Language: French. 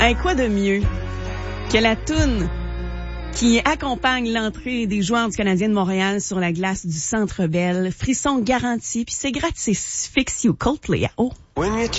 Hey, quoi de mieux que la toune qui accompagne l'entrée des joueurs du Canadien de Montréal sur la glace du Centre Bell. Frisson garanti, puis c'est gratis. Fix You Coldplay. Oh!